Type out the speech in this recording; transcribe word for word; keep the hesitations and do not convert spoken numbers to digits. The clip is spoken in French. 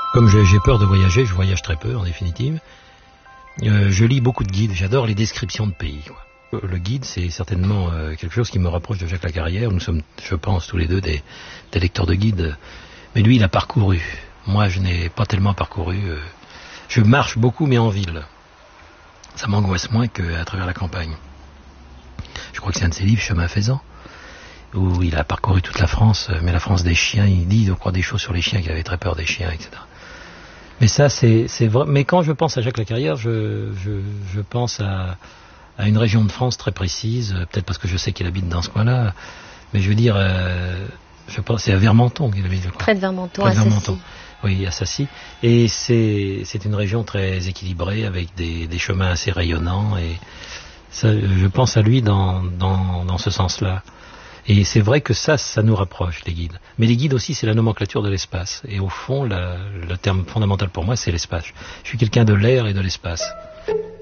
Comme j'ai, j'ai peur de voyager, je voyage très peu en définitive. Euh, je lis beaucoup de guides, j'adore les descriptions de pays, quoi. Le guide, c'est certainement euh, quelque chose qui me rapproche de Jacques Lacarrière. Nous sommes, je pense, tous les deux des, des lecteurs de guides. Mais lui, il a parcouru. Moi, je n'ai pas tellement parcouru. Euh, je marche beaucoup, mais en ville. Ça m'angoisse moins qu'à travers la campagne. Je crois que c'est un de ses livres, Chemin faisant, où il a parcouru toute la France, mais la France des chiens. Il dit, je crois, des choses sur les chiens, qu'il avait très peur des chiens, et cetera. Mais ça, c'est, c'est vrai. Mais quand je pense à Jacques Lacarrière, je, je, je pense à, à une région de France très précise, peut-être parce que je sais qu'il habite dans ce coin-là, mais je veux dire, euh, je pense, c'est à Vermenton qu'il habite, je crois. Près de Vermenton, Près de à Vermenton. Sassy. Oui, à Sassy. Et c'est, c'est une région très équilibrée, avec des, des chemins assez rayonnants, et ça, je pense à lui dans, dans, dans ce sens-là. Et c'est vrai que ça, ça nous rapproche, les guides. Mais les guides aussi, c'est la nomenclature de l'espace. Et au fond, la, le terme fondamental pour moi, c'est l'espace. Je suis quelqu'un de l'air et de l'espace.